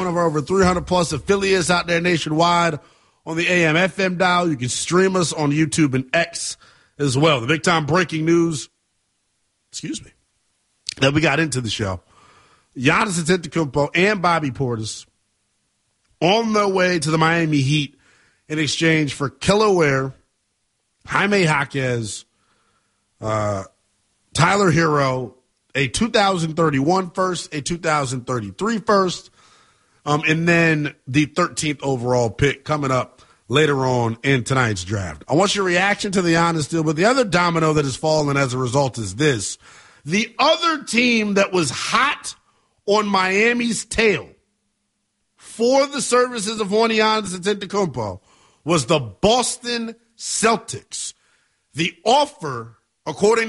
of our over 300-plus affiliates out there nationwide on the AM/FM dial. You can stream us on YouTube and X as well. The big-time breaking news, that we got into the show. Giannis Antetokounmpo and Bobby Portis on their way to the Miami Heat in exchange for Kelly Ware, Jaime Jaquez, Tyler Hero, a 2031 first, a 2033 first, and then the 13th overall pick coming up later on in tonight's draft. I want your reaction to the Giannis deal, but the other domino that has fallen as a result is this. The other team that was hot on Miami's tail for the services of one Giannis Antetokounmpo was the Boston Celtics. The offer, according